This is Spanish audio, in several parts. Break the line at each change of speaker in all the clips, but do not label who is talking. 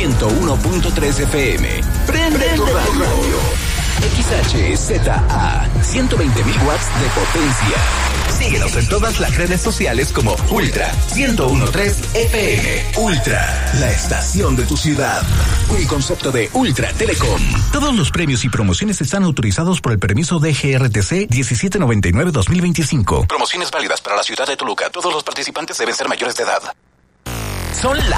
101.3 FM. Prende tu radio. XHZA, 120.000 watts de potencia. Síguenos en todas las redes sociales como Ultra 101.3 FM. Ultra, la estación de tu ciudad. Un concepto de Ultra Telecom. Todos los premios y promociones están autorizados por el permiso de GRTC 1799-2025. Promociones válidas para la ciudad de Toluca. Todos los participantes deben ser mayores de edad. Son las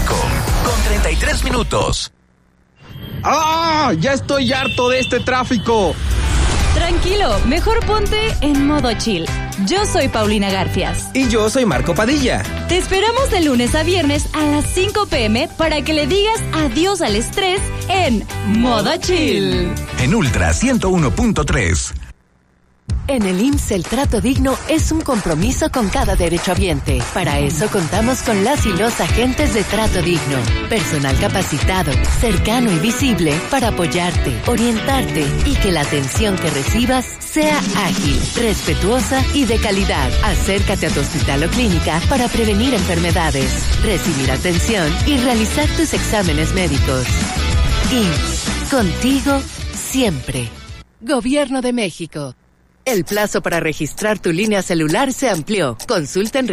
5:33.
¡Ah! ¡Ya estoy harto de este tráfico!
Tranquilo, mejor ponte en modo chill. Yo soy Paulina Garfias.
Y yo soy Marco Padilla.
Te esperamos de lunes a viernes a las 5 p.m. para que le digas adiós al estrés en modo chill.
En Ultra 101.3.
En el IMSS el trato digno es un compromiso con cada derechohabiente. Para eso contamos con las y los agentes de trato digno. Personal capacitado, cercano y visible para apoyarte, orientarte y que la atención que recibas sea ágil, respetuosa y de calidad. Acércate a tu hospital o clínica para prevenir enfermedades, recibir atención y realizar tus exámenes médicos. IMSS, contigo siempre. Gobierno de México. El plazo para registrar tu línea celular se amplió. Consulta en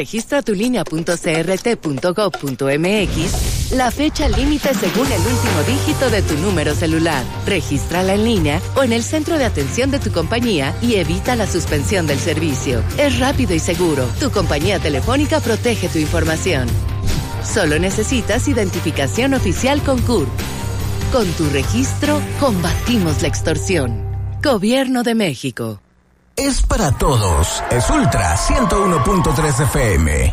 registratulinea.crt.gov.mx la fecha límite según el último dígito de tu número celular. Regístrala en línea o en el centro de atención de tu compañía y evita la suspensión del servicio. Es rápido y seguro. Tu compañía telefónica protege tu información. Solo necesitas identificación oficial con CURP. Con tu registro, combatimos la extorsión. Gobierno de México.
Es para todos. Es Ultra 101.3 FM.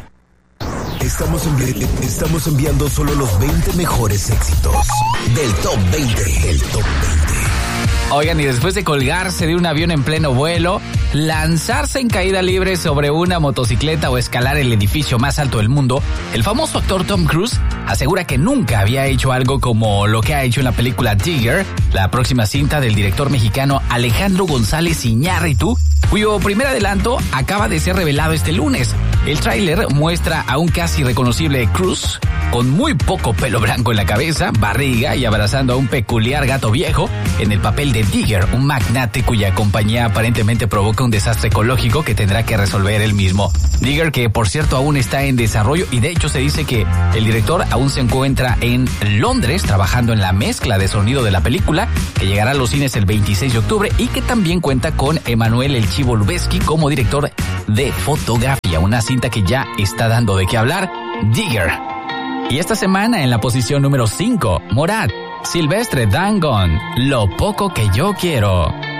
Estamos enviando solo los 20 mejores éxitos del Top 20. El Top 20.
Oigan, y después de colgarse de un avión en pleno vuelo, lanzarse en caída libre sobre una motocicleta o escalar el edificio más alto del mundo, el famoso actor Tom Cruise asegura que nunca había hecho algo como lo que ha hecho en la película Digger, la próxima cinta del director mexicano Alejandro González Iñárritu, cuyo primer adelanto acaba de ser revelado este lunes. El tráiler muestra a un casi reconocible Cruise con muy poco pelo blanco en la cabeza, barriga y abrazando a un peculiar gato viejo en el papel de Digger, un magnate cuya compañía aparentemente provoca un desastre ecológico que tendrá que resolver él mismo. Digger, que por cierto aún está en desarrollo y de hecho se dice que el director aún se encuentra en Londres trabajando en la mezcla de sonido de la película, que llegará a los cines el 26 de octubre y que también cuenta con Emanuel El Chivo Lubezki como director de fotografía, una cinta que ya está dando de qué hablar, Digger. Y esta semana en la posición número 5, Morat, Silvestre Dangond, Lo poco que yo quiero.